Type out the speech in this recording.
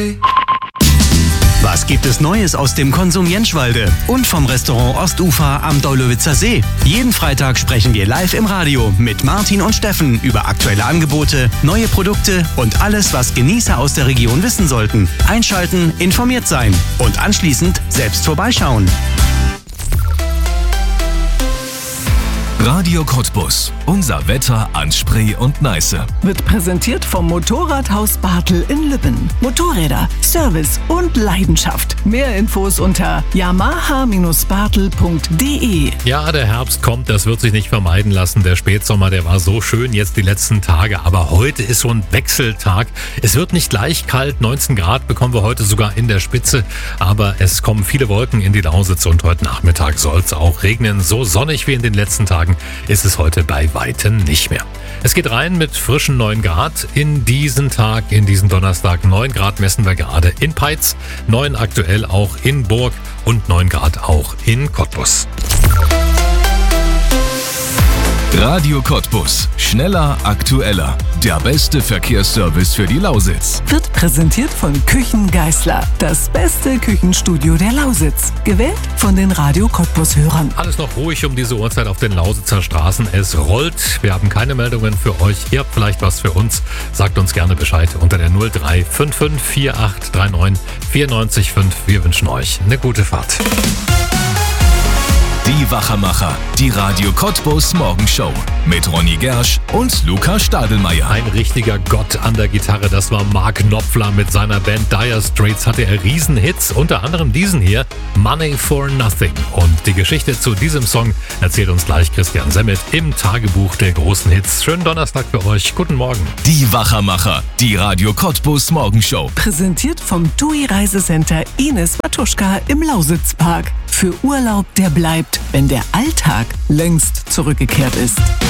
Was gibt es Neues aus dem Konsum Jentschwalde und vom Restaurant Ostufer am Daulowitzer See? Jeden Freitag sprechen wir live im Radio mit Martin und Steffen über aktuelle Angebote, neue Produkte und alles, was Genießer aus der Region wissen sollten. Einschalten, informiert sein und anschließend selbst vorbeischauen. Radio Cottbus. Unser Wetter an Spree und Neiße. Wird präsentiert vom Motorradhaus Bartel in Lübben. Motorräder, Service und Leidenschaft. Mehr Infos unter yamaha-bartel.de. Ja, der Herbst kommt, das wird sich nicht vermeiden lassen. Der Spätsommer, der war so schön jetzt die letzten Tage. Aber heute ist so ein Wechseltag. Es wird nicht gleich kalt. 19 Grad bekommen wir heute sogar in der Spitze. Aber es kommen viele Wolken in die Lausitz und heute Nachmittag soll es auch regnen. So sonnig wie in den letzten Tagen ist es heute bei weitem nicht mehr. Es geht rein mit frischen 9 Grad in diesen Tag, in diesen Donnerstag. 9 Grad messen wir gerade in Peitz, 9 aktuell auch in Burg und 9 Grad auch in Cottbus. Radio Cottbus. Schneller, aktueller. Der beste Verkehrsservice für die Lausitz. Wird präsentiert von Küchen Geißler. Das beste Küchenstudio der Lausitz. Gewählt von den Radio Cottbus-Hörern. Alles noch ruhig um diese Uhrzeit auf den Lausitzer Straßen. Es rollt. Wir haben keine Meldungen für euch. Ihr habt vielleicht was für uns. Sagt uns gerne Bescheid unter der 0355 4839 94 5. Wir wünschen euch eine gute Fahrt. Die Wachermacher, die Radio Cottbus Morgenshow mit Ronny Gersch und Luca Stadelmeier. Ein richtiger Gott an der Gitarre, das war Mark Knopfler. Mit seiner Band Dire Straits hatte er Riesenhits, unter anderem diesen hier, Money for Nothing. Und die Geschichte zu diesem Song erzählt uns gleich Christian Semmet im Tagebuch der großen Hits. Schönen Donnerstag für euch, guten Morgen. Die Wachermacher, die Radio Cottbus Morgenshow. Präsentiert vom TUI Reisecenter Ines Matuschka im Lausitzpark. Für Urlaub, der bleibt, wenn der Alltag längst zurückgekehrt ist.